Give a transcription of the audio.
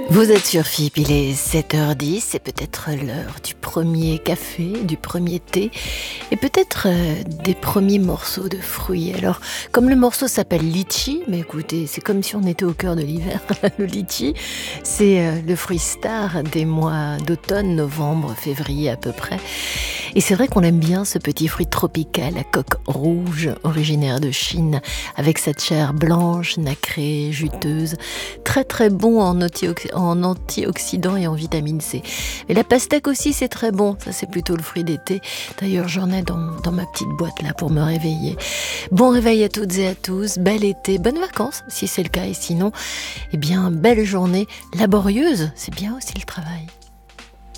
Vous êtes sur FIP, il est 7h10, c'est peut-être l'heure du premier café, du premier thé et peut-être des premiers morceaux de fruits. Alors, comme le morceau s'appelle litchi, mais écoutez, c'est comme si on était au cœur de l'hiver. Le litchi, c'est le fruit star des mois d'automne, novembre, février à peu près. Et c'est vrai qu'on aime bien ce petit fruit tropical à coque rouge, originaire de Chine, avec cette chair blanche, nacrée, juteuse, très très bon en antioxydants et en vitamine C. Et la pastèque aussi, c'est très bon. Ça, c'est plutôt le fruit d'été. D'ailleurs, j'en ai dans ma petite boîte là pour me réveiller. Bon réveil à toutes et à tous. Bel été, bonnes vacances si c'est le cas. Et sinon, eh bien, belle journée laborieuse. C'est bien aussi le travail.